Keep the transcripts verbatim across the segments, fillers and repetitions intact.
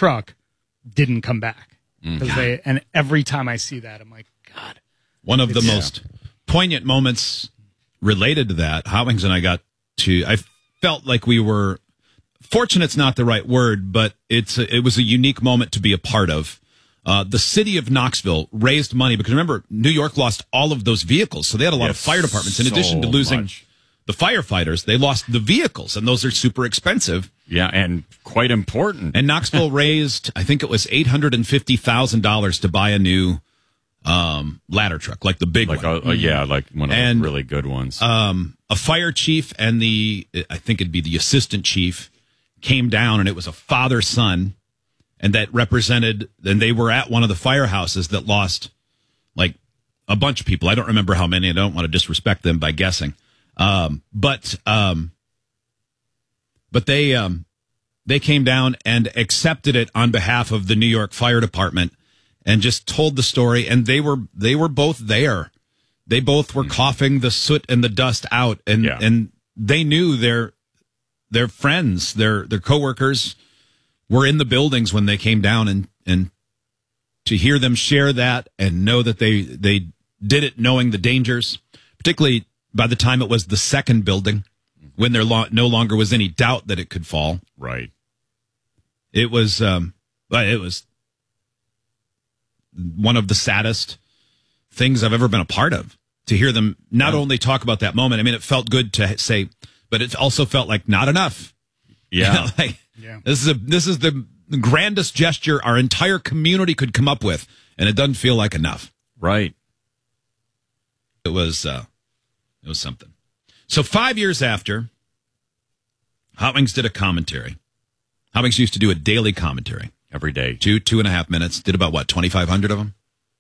truck didn't come back. Mm. They, and every time I see that, I'm like, God. One of the yeah. most poignant moments related to that, Howings and I got to, I felt like we were, fortunate's not the right word, but it's a, it was a unique moment to be a part of. Uh, the city of Knoxville raised money because remember, New York lost all of those vehicles. So they had a lot yes, of fire departments. In so addition to losing much. the firefighters, they lost the vehicles, and those are super expensive. Yeah, and quite important. And Knoxville raised, I think it was eight hundred fifty thousand dollars to buy a new um, ladder truck, like the big like one. A, a, yeah, like one of and, the really good ones. Um, a fire chief and the, I think it'd be the assistant chief, came down, and it was a father-son, and that represented, and they were at one of the firehouses that lost, like, a bunch of people. I don't remember how many. I don't want to disrespect them by guessing. Um, but um, but they um, they came down and accepted it on behalf of the New York Fire Department and just told the story. And they were they were both there. They both were coughing the soot and the dust out, and Yeah. and they knew their their friends, their their coworkers were in the buildings when they came down, and and to hear them share that and know that they they did it knowing the dangers, particularly by the time it was the second building, when there lo- no longer was any doubt that it could fall. Right. It was um, it was one of the saddest things I've ever been a part of. To hear them not Yeah. only talk about that moment, I mean, it felt good to say, but it also felt like not enough. Yeah. You know, like, Yeah. This is a this is the grandest gesture our entire community could come up with, and it doesn't feel like enough. Right. It was uh, it was something. So five years after, Hotwings did a commentary. Hotwings used to do a daily commentary, Every day. two two and a half minutes. Did about what twenty five hundred of them,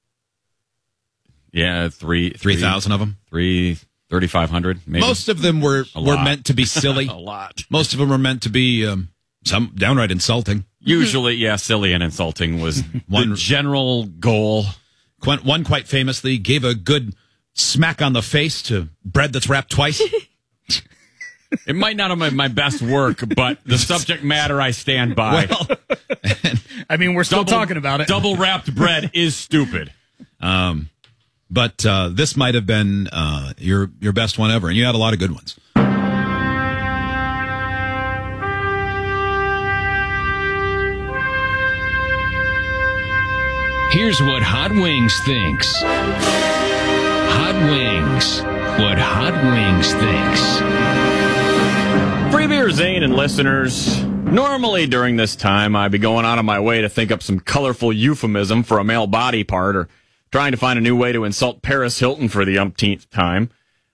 Yeah, three. three thousand of them. Three, thirty-five hundred, maybe. Most of them were A were lot. meant to be silly. A lot. Most of them were meant to be um, some downright insulting. Usually, yeah, silly and insulting was One- the general goal. Qu- One quite famously gave a good smack on the face to bread that's wrapped twice. It might not have been my best work, but the subject matter I stand by. Well, I mean, we're still Double- talking about it. Double wrapped bread is stupid. um, but uh, this might have been uh, your your best one ever, and you had a lot of good ones. Here's what Hot Wings thinks. Hot Wings. What Hot Wings thinks. Free Beer Zane and listeners, normally during this time I'd be going out of my way to think up some colorful euphemism for a male body part or trying to find a new way to insult Paris Hilton for the umpteenth time.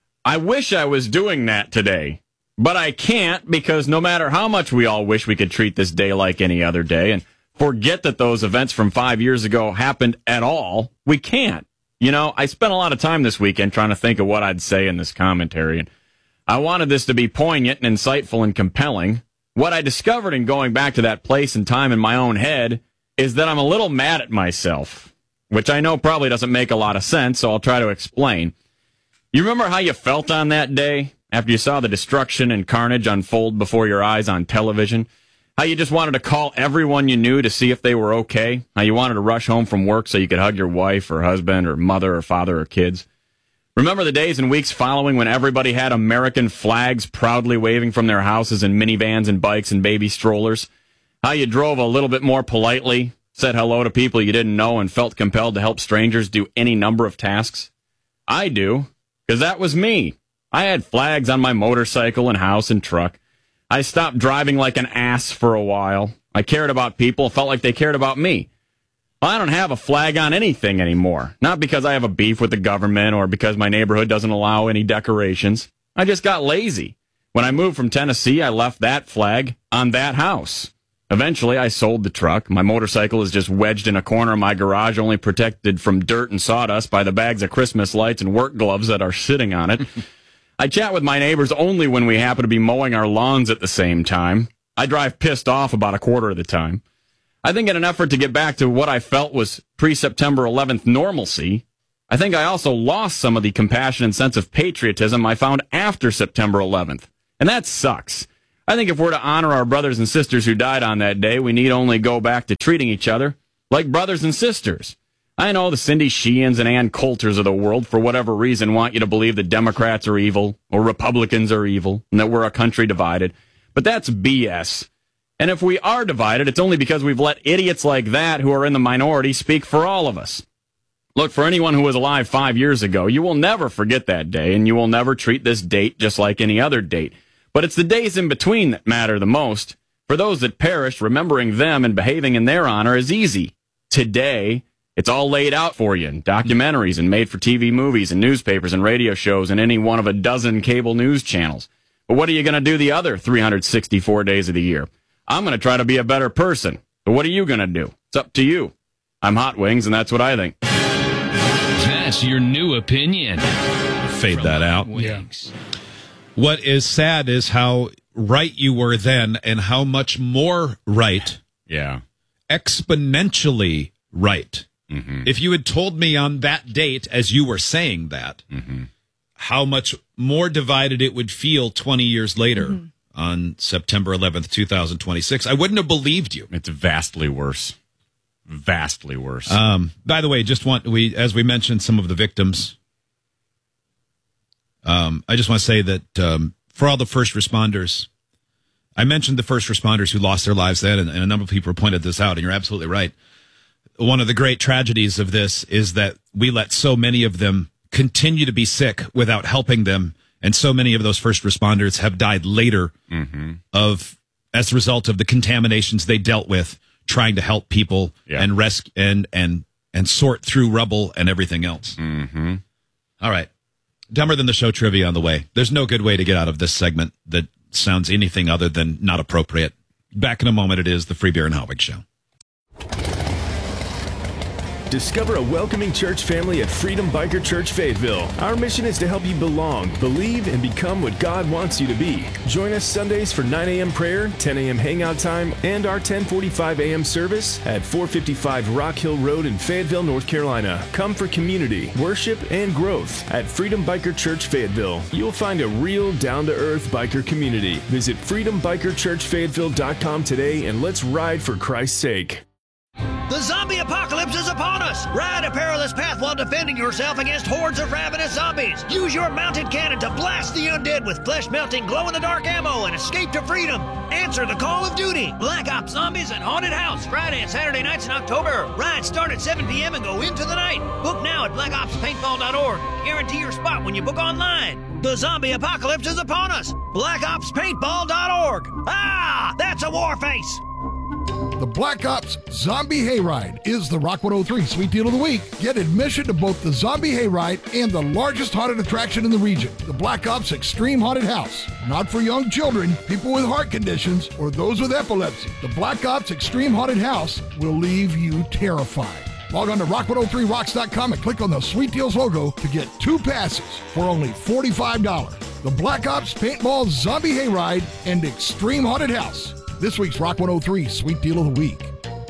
I wish I was doing that today, but I can't because no matter how much we all wish we could treat this day like any other day and forget that those events from five years ago happened at all, we can't. You know, I spent a lot of time this weekend trying to think of what I'd say in this commentary, and I wanted this to be poignant and insightful and compelling. What I discovered in going back to that place and time in my own head is that I'm a little mad at myself, which I know probably doesn't make a lot of sense, so I'll try to explain. You remember how you felt on that day after you saw the destruction and carnage unfold before your eyes on television? How you just wanted to call everyone you knew to see if they were okay? How you wanted to rush home from work so you could hug your wife or husband or mother or father or kids? Remember the days and weeks following when everybody had American flags proudly waving from their houses in minivans and bikes and baby strollers? How you drove a little bit more politely, said hello to people you didn't know, and felt compelled to help strangers do any number of tasks? I do, because that was me. I had flags on my motorcycle and house and truck. I stopped driving like an ass for a while. I cared about people, felt like they cared about me. Well, I don't have a flag on anything anymore. Not because I have a beef with the government or because my neighborhood doesn't allow any decorations. I just got lazy. When I moved from Tennessee, I left that flag on that house. Eventually, I sold the truck. My motorcycle is just wedged in a corner of my garage, only protected from dirt and sawdust by the bags of Christmas lights and work gloves that are sitting on it. I chat with my neighbors only when we happen to be mowing our lawns at the same time. I drive pissed off about a quarter of the time. I think in an effort to get back to what I felt was pre-September eleventh normalcy, I think I also lost some of the compassion and sense of patriotism I found after September eleventh. And that sucks. I think if we're to honor our brothers and sisters who died on that day, we need only go back to treating each other like brothers and sisters. I know the Cindy Sheehan's and Ann Coulters of the world, for whatever reason, want you to believe that Democrats are evil or Republicans are evil and that we're a country divided. But that's B S. And if we are divided, it's only because we've let idiots like that who are in the minority speak for all of us. Look, for anyone who was alive five years ago, you will never forget that day, and you will never treat this date just like any other date. But it's the days in between that matter the most. For those that perished, remembering them and behaving in their honor is easy. Today, it's all laid out for you in documentaries and made-for-T V movies and newspapers and radio shows and any one of a dozen cable news channels. But what are you going to do the other three hundred sixty-four days of the year? I'm going to try to be a better person. But what are you going to do? It's up to you. I'm Hot Wings, and that's what I think. That's your new opinion. Fade that out. Wings. What is sad is how right you were then and how much more right, Yeah. exponentially right. Mm-hmm. If you had told me on that date, as you were saying that, Mm-hmm. how much more divided it would feel twenty years later Mm-hmm. on September eleventh, twenty twenty-six, I wouldn't have believed you. It's vastly worse. Vastly worse. Um, by the way, just want we as we mentioned some of the victims. Um, I just want to say that um, for all the first responders, I mentioned the first responders who lost their lives then, and, and a number of people pointed this out, and you're absolutely right. One of the great tragedies of this is that we let so many of them continue to be sick without helping them, and so many of those first responders have died later mm-hmm. of as a result of the contaminations they dealt with trying to help people Yeah. and rescue and and and sort through rubble and everything else. Mm-hmm. All right. Dumber than the show trivia on the way. There's no good way to get out of this segment that sounds anything other than not appropriate. Back in a moment, it is the Free Beer and Hot Wings Show. Discover a welcoming church family at Freedom Biker Church Fayetteville. Our mission is to help you belong, believe, and become what God wants you to be. Join us Sundays for nine a.m. prayer, ten a.m. hangout time, and our ten forty-five a.m. service at four fifty-five Rock Hill Road in Fayetteville, North Carolina. Come for community, worship, and growth at Freedom Biker Church Fayetteville. You'll find a real down-to-earth biker community. Visit freedom biker church fayetteville dot com today and let's ride for Christ's sake. The zombie apocalypse is upon us! Ride a perilous path while defending yourself against hordes of ravenous zombies. Use your mounted cannon to blast the undead with flesh-melting, glow-in-the-dark ammo and escape to freedom. Answer the call of duty. Black Ops Zombies and Haunted House, Friday and Saturday nights in October. Rides start at seven p.m. and go into the night. Book now at black ops paintball dot org. Guarantee your spot when you book online. The zombie apocalypse is upon us. black ops paintball dot org. Ah, that's a war face. The Black Ops Zombie Hayride is the Rock one oh three Sweet Deal of the Week. Get admission to both the Zombie Hayride and the largest haunted attraction in the region, the Black Ops Extreme Haunted House. Not for young children, people with heart conditions, or those with epilepsy. The Black Ops Extreme Haunted House will leave you terrified. Log on to rock one oh three rocks dot com and click on the Sweet Deals logo to get two passes for only forty-five dollars. The Black Ops Paintball Zombie Hayride and Extreme Haunted House. This week's Rock one oh three Sweet Deal of the Week.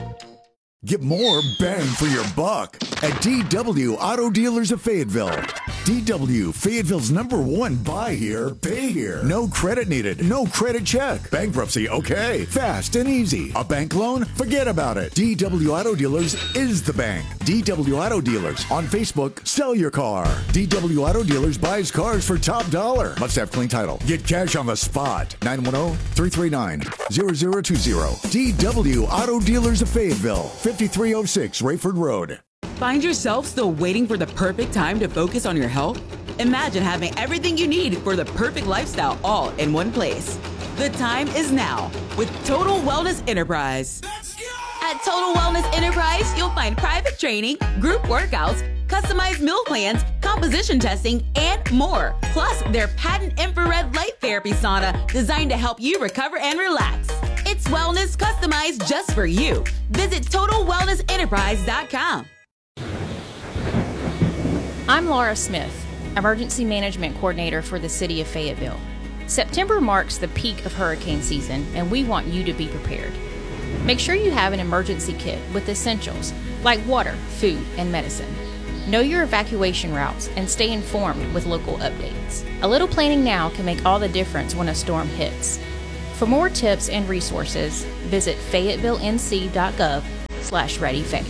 Get more bang for your buck at D W Auto Dealers of Fayetteville. D W, Fayetteville's number one buy here, pay here. No credit needed, no credit check. Bankruptcy, okay. Fast and easy. A bank loan? Forget about it. D W Auto Dealers is the bank. D W Auto Dealers. On Facebook, sell your car. D W Auto Dealers buys cars for top dollar. Must have clean title. Get cash on the spot. nine one zero, three three nine, zero zero two zero. D W Auto Dealers of Fayetteville. fifty-three oh six Rayford Road. Find yourself still waiting for the perfect time to focus on your health? Imagine having everything you need for the perfect lifestyle all in one place. The time is now with Total Wellness Enterprise. At Total Wellness Enterprise, you'll find private training, group workouts, customized meal plans, composition testing, and more. Plus, their patent infrared light therapy sauna designed to help you recover and relax. It's wellness customized just for you. Visit total wellness enterprise dot com. I'm Laura Smith, Emergency Management Coordinator for the City of Fayetteville. September marks the peak of hurricane season, and we want you to be prepared. Make sure you have an emergency kit with essentials like water, food, and medicine. Know your evacuation routes and stay informed with local updates. A little planning now can make all the difference when a storm hits. For more tips and resources, visit fayetteville.nc.gov slash readyfaith.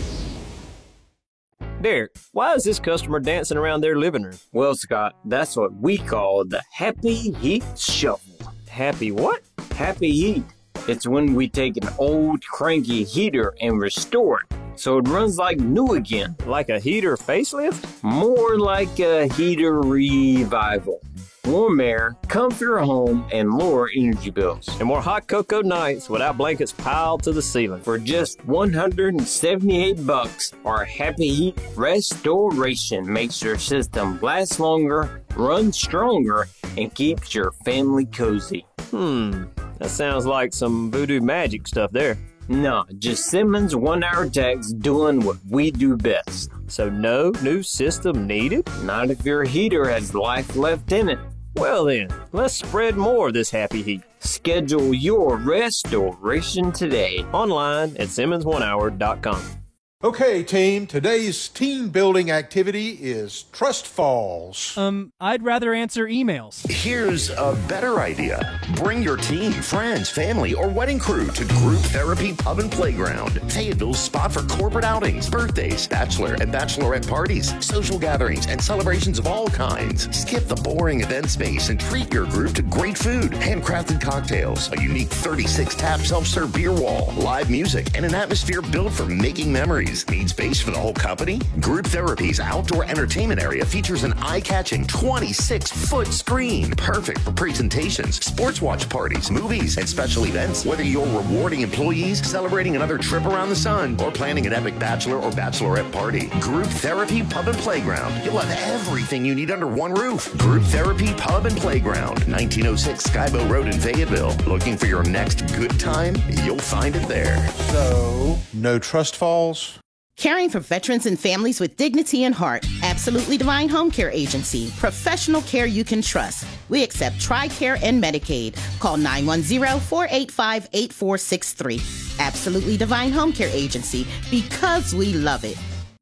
Derek, why is this customer dancing around their living room? Well, Scott, that's what we call the Happy Heat Shuffle. Happy what? Happy Heat. It's when we take an old cranky heater and restore it so it runs like new again. Like a heater facelift? More like a heater revival. Warm air, comfier home, and lower energy bills. And more hot cocoa nights without blankets piled to the ceiling. For just one hundred seventy-eight bucks, our Happy Heat Restoration makes your system last longer, run stronger, and keeps your family cozy. Hmm, that sounds like some voodoo magic stuff there. No, just Simmons one-hour techs doing what we do best. So no new system needed? Not if your heater has life left in it. Well then, let's spread more of this happy heat. Schedule your restoration today. Online at simmons one hour dot com. Okay, team, today's team building activity is Trust Falls. Um, I'd rather answer emails. Here's a better idea. Bring your team, friends, family, or wedding crew to Group Therapy Pub and Playground. Fayetteville's spot for corporate outings, birthdays, bachelor and bachelorette parties, social gatherings, and celebrations of all kinds. Skip the boring event space and treat your group to great food, handcrafted cocktails, a unique thirty-six tap self-serve beer wall, live music, and an atmosphere built for making memories. Need space for the whole company? Group Therapy's outdoor entertainment area features an eye-catching twenty-six foot screen, perfect for presentations, sports watch parties, movies, and special events. Whether you're rewarding employees, celebrating another trip around the sun, or planning an epic bachelor or bachelorette party, Group Therapy Pub and Playground. You'll have everything you need under one roof. Group Therapy Pub and Playground, nineteen oh six Skybow Road in Fayetteville. Looking for your next good time? You'll find it there. So, no Trust Falls? Caring for veterans and families with dignity and heart. Absolutely Divine Home Care Agency. Professional care you can trust. We accept TRICARE and Medicaid. Call nine one zero, four eight five, eight four six three. Absolutely Divine Home Care Agency, because we love it.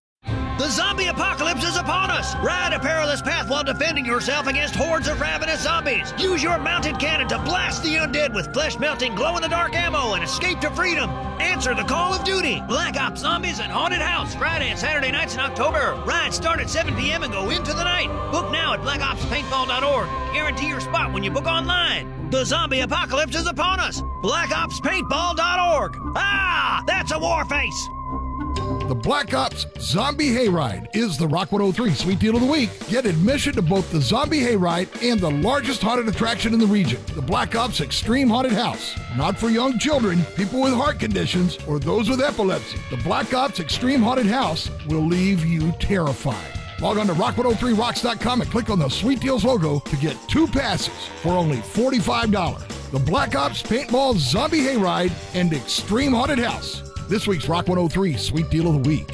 The zombie apocalypse is upon us! Ride a perilous path while defending yourself against hordes of ravenous zombies. Use your mounted cannon to blast the undead with flesh-melting, glow-in-the-dark ammo and escape to freedom. Answer the call of duty. Black Ops Zombies and Haunted House, Friday and Saturday nights in October. Rides start at seven p.m. and go into the night. Book now at black ops paintball dot org. Guarantee your spot when you book online. The zombie apocalypse is upon us. black ops paintball dot org. Ah, that's a war face. The Black Ops Zombie Hayride is the Rock one oh three Sweet Deal of the Week. Get admission to both the Zombie Hayride and the largest haunted attraction in the region, the Black Ops Extreme Haunted House. Not for young children, people with heart conditions, or those with epilepsy. The Black Ops Extreme Haunted House will leave you terrified. Log on to rock one oh three rocks dot com and click on the Sweet Deals logo to get two passes for only forty-five dollars. The Black Ops Paintball Zombie Hayride and Extreme Haunted House. This week's Rock one oh three Sweet Deal of the Week.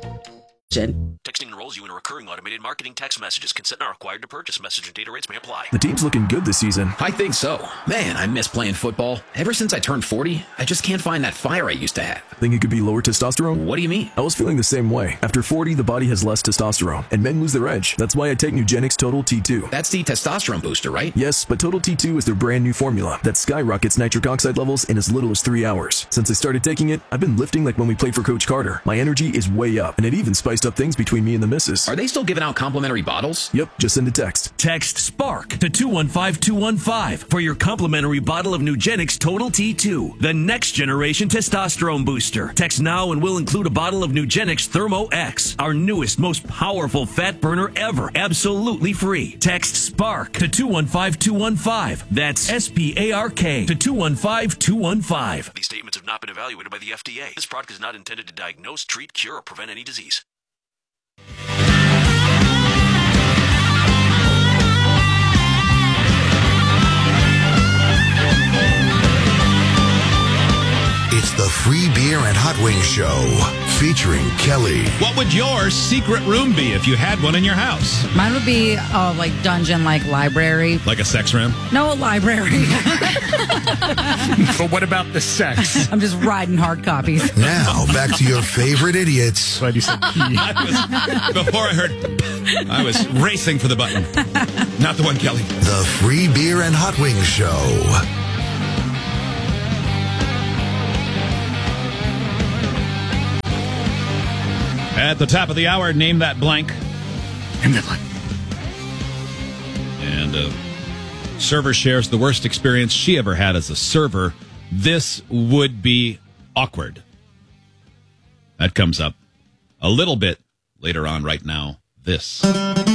Jen. Texting enrolls you in a recurring automated marketing text messages. Consent not required to purchase. Message and data rates may apply. The team's looking good this season. I think so. Man, I miss playing football. Ever since I turned forty, I just can't find that fire I used to have. Think it could be lower testosterone? What do you mean? I was feeling the same way. After forty, the body has less testosterone, and men lose their edge. That's why I take Nugenix Total T two. That's the testosterone booster, right? Yes, but Total T two is their brand new formula that skyrockets nitric oxide levels in as little as three hours. Since I started taking it, I've been lifting like when we played for Coach Carter. My energy is way up, and it even spiced up things between me and the missus. Are they still giving out complimentary bottles? Yep, just send a text. Text SPARK to two one five two one five for your complimentary bottle of Nugenix Total T two, the next generation testosterone booster. Text now and we'll include a bottle of Nugenix Thermo X, our newest, most powerful fat burner ever, absolutely free. Text SPARK to two one five two one five. That's S P A R K to two one five two one five. These statements have not been evaluated by the F D A. This product is not intended to diagnose, treat, cure, or prevent any disease. It's the Free Beer and Hot Wings Show, featuring Kelly. What would your secret room be if you had one in your house? Mine would be uh, like dungeon-like library. Like a sex room? No, a library. But what about the sex? I'm just riding hard copies. Now, back to your favorite idiots. Glad you said I was, before I heard, I was racing for the button. Not the one, Kelly. The Free Beer and Hot Wings Show. At the top of the hour, name that blank. Name that blank. And uh, server shares the worst experience she ever had as a server. This would be awkward. That comes up a little bit later on right now. This.